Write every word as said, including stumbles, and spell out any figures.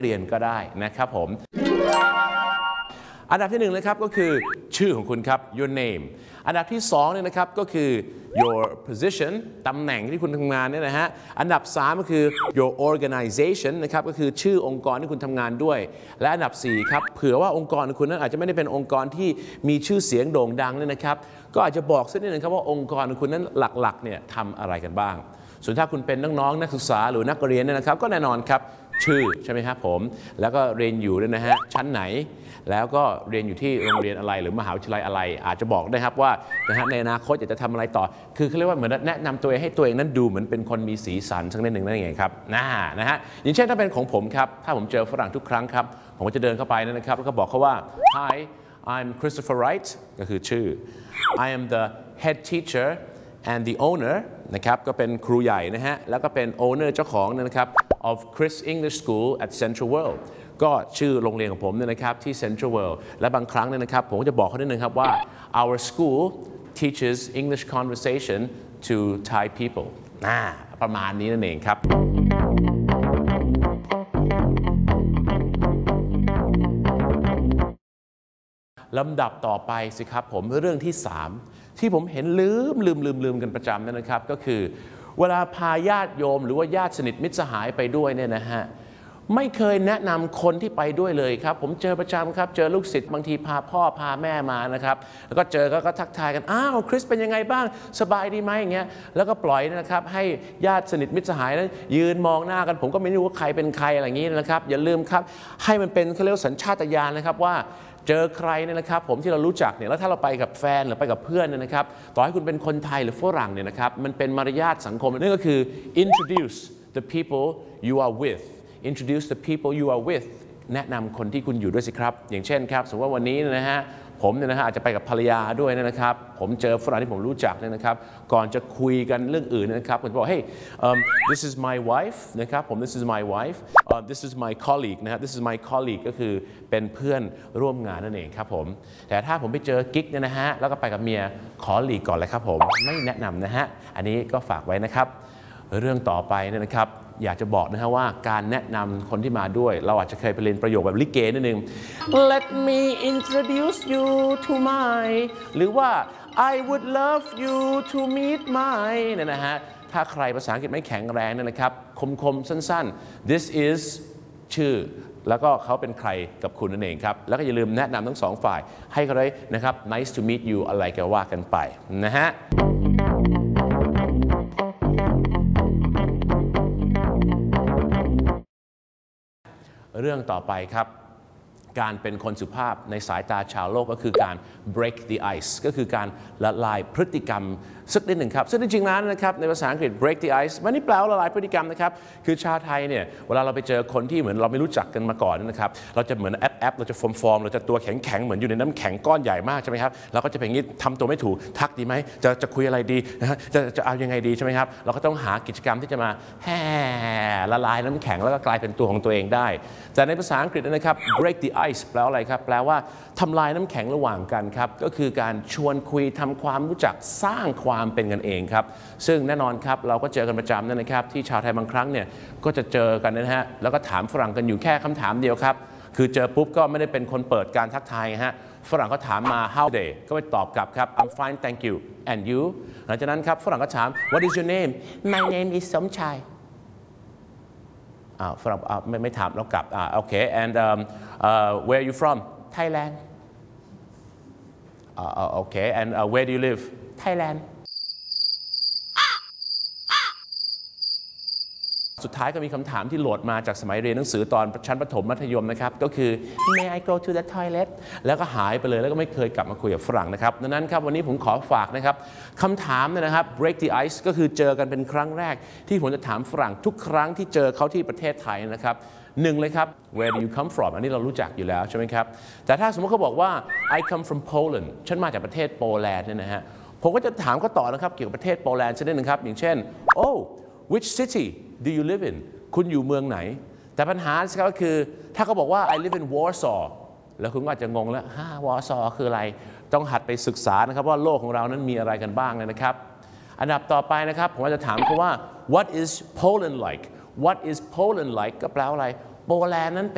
เรียนก็ได้นะครับผมอันดับที่หนึ่งนะครับก็คือชื่อของคุณครับ your name อันดับที่สองเนี่ยนะครับก็คือ your position ตำแหน่งที่คุณทำงานเนี่ยนะฮะอันดับสามก็คือ your organization นะครับก็คือชื่อองค์กรที่คุณทำงานด้วยและอันดับสี่ครับเผื่อว่าองค์กรของคุณนั้นอาจจะไม่ได้เป็นองค์กรที่มีชื่อเสียงโด่งดังเนี่ยนะครับก็อาจจะบอกสักนิดนึงครับว่าองค์กรของคุณนั้นหลักๆเนี่ยทำอะไรกันบ้างส่วนถ้าคุณเป็นน้องๆนักศึกษาหรือนักเรียนเนี่ยนะครับก็แน่นอนครับชื่อใช่ไหมครับผมแล้วก็เรียนอยู่ด้วยนะฮะชั้นไหนแล้วก็เรียนอยู่ที่โรงเรียนอะไรหรือมหาวิทยาลัยอะไรอาจจะบอกได้ครับว่านะฮะในอนาคตอยากจะทำอะไรต่อคือเขาเรียกว่าเหมือนแนะนำตัวเองให้ตัวเองนั้นดูเหมือนเป็นคนมีสีสันสักนิดหนึ่งนั่นเองครับนะนะฮะอย่างเช่นถ้าเป็นของผมครับถ้าผมเจอฝรั่งทุกครั้งครับผมก็จะเดินเข้าไปนะครับแล้วก็บอกเขาว่า Hi I'm Christopher Wright ก็คือชื่อ I am the head teacher and the owner นะครับก็เป็นครูใหญ่นะฮะแล้วก็เป็น owner เจ้าของนะครับ of Chris English School at Central World ก็ชื่อโรงเรียนของผมเนี่ยนะครับที่ Central World และบางครั้งเนี่ยนะครับผมก็จะบอกเขาด้วยนะครับว่า our school teaches English conversation to Thai people น่าประมาณนี้นั่นเองครับลำดับต่อไปสิครับผมเรื่องที่สามที่ผมเห็นลืมลืมลืมลืมกันประจำนั่นนะครับก็คือเวลาพาญาติโยมหรือว่าญาติสนิทมิตรสหายไปด้วยเนี่ยนะฮะไม่เคยแนะนำคนที่ไปด้วยเลยครับผมเจอประจำครับเจอลูกศิษย์บางทีพาพ่อพาแม่มานะครับแล้วก็เจอก็ทักทายกันอ้าวคริสเป็นยังไงบ้างสบายดีไหมอย่างเงี้ยแล้วก็ปล่อยนะครับให้ญาติสนิทมิตรสหายนั้นยืนมองหน้ากันผมก็ไม่รู้ว่าใครเป็นใครอะไรอย่างนี้นะครับอย่าลืมครับให้มันเป็นเขาเรียกว่าสัญชาตญาณนะครับว่าเจอใครเนี่ยนะครับผมที่เรารู้จักเนี่ยแล้วถ้าเราไปกับแฟนหรือไปกับเพื่อนเนี่ยนะครับต่อให้คุณเป็นคนไทยหรือฝรั่งเนี่ยนะครับมันเป็นมารยาทสังคมนั่นก็คือ introduce the people you are with introduce the people you are with แนะนำคนที่คุณอยู่ด้วยสิครับอย่างเช่นครับสมมติว่าวันนี้นะฮะผมเนี่ยนะฮะอาจจะไปกับภรรยาด้วยนะครับผมเจอฝรั่งที่ผมรู้จักเนี่ยนะครับก่อนจะคุยกันเรื่องอื่นนะครับผมจะบอก hey um, this is my wife นะครับผม this is my wife uh, this is my colleague นะครับ this is my colleague ก็คือเป็นเพื่อนร่วมงานนั่นเองครับผมแต่ถ้าผมไปเจอกิ๊กเนี่ยนะฮะแล้วก็ไปกับเมียขอหลีกก่อนเลยครับผมไม่แนะนำนะฮะอันนี้ก็ฝากไว้นะครับเรื่องต่อไปเนี่ยนะครับอยากจะบอกนะฮะว่าการแนะนำคนที่มาด้วยเราอาจจะเคยไปเรียนประโยคแบบลิเกนิดนึง Let me introduce you to my หรือว่า I would love you to meet my เนี่ยนะฮะถ้าใครภาษาอังกฤษไม่แข็งแรงเนี่ยนะครับคมๆสั้นๆ this is ชื่อแล้วก็เขาเป็นใครกับคุณนั่นเองครับแล้วก็อย่าลืมแนะนำทั้งสองฝ่ายให้เขาได้นะครับ nice to meet you อะไรก็ว่ากันไปนะฮะเรื่องต่อไปครับการเป็นคนสุภาพในสายตาชาวโลกก็คือการ break the ice ก็คือการละลายพฤติกรรมสักนิดหนึ่งครับซึ่งจริงๆแล้วนะครับในภาษาอังกฤษ break the ice มันนี่แปลว่าละลายพฤติกรรมนะครับคือชาวไทยเนี่ยเวลาเราไปเจอคนที่เหมือนเราไม่รู้จักกันมาก่อนนะครับเราจะเหมือนแอปแอปเราจะฟอร์มฟอร์มเราจะตัวแข็งแข็งเหมือนอยู่ในน้ำแข็งก้อนใหญ่มากใช่ไหมครับเราก็จะเป็นอย่างนี้ทำตัวไม่ถูกทักดีไหมจะจะคุยอะไรดีนะฮะจะจะเอายังไงดีใช่ไหมครับเราก็ต้องหากิจกรรมที่จะมาแห่ละลายน้ำแข็งแล้วก็กลายเป็นตัวของตัวเองได้แต่ในภาษาอังกฤษนะครับ break the ice แปลว่าอะไรครับแปลว่าทำลายน้ำแข็งระหว่างกันครับก็คือการชวนคุยทำความรู้จักสร้างความเป็นกันเองครับซึ่งแน่นอนครับเราก็เจอกันประจำนะครับที่ชาวไทยบางครั้งเนี่ยก็จะเจอกันนะฮะแล้วก็ถามฝรั่งกันอยู่แค่คำถามเดียวครับคือเจอปุ๊บก็ไม่ได้เป็นคนเปิดการทักทายฮะฝรั่งก็ถามมา how day ก็ไปตอบกลับครับ I'm fine thank you and you หลังจากนั้นครับฝรั่งก็ถาม what is your name my name is สมชายอ้าวฝรั่งไม่ไม่ถามแล้วกลับอ่าโอเค and um, uh, where are you from Thailand uh, okay and uh, where do you live Thailand สุดท้ายก็มีคำถามที่โหลดมาจากสมัยเรียนหนังสือตอนชั้นประถมมัธยมนะครับก็คือ May I go to the toilet แล้วก็หายไปเลยแล้วก็ไม่เคยกลับมาคุยกับฝรั่งนะครับดังนั้นครับวันนี้ผมขอฝากนะครับคำถามนะครับ break the ice ก็คือเจอกันเป็นครั้งแรกที่ผมจะถามฝรั่งทุกครั้งที่เจอเขาที่ประเทศไทยนะครับหนึ่งเลยครับ where do you come from อันนี้เรารู้จักอยู่แล้วใช่ไหมครับแต่ถ้าสมมติเขาบอกว่า I come from Poland ฉันมาจากประเทศโปแลนด์เนี่ยนะฮะผมก็จะถามเขาต่อนะครับเกี่ยวกับประเทศโปแลนด์สักนิดนึงครับอย่างเช่น oh which city do you live in คุณอยู่เมืองไหนแต่ปัญหาก็คือถ้าเขาบอกว่า I live in Warsaw แล้วคุณก็อาจจะงงแล้วฮ่า Warsaw คืออะไรต้องหัดไปศึกษานะครับว่าโลกของเรานั้นมีอะไรกันบ้างเลยนะครับอันดับต่อไปนะครับผมจะถามเขาว่า what is Poland like what is Poland like ก็แปลว่าอะไรโปแลนด์นั้นเป็น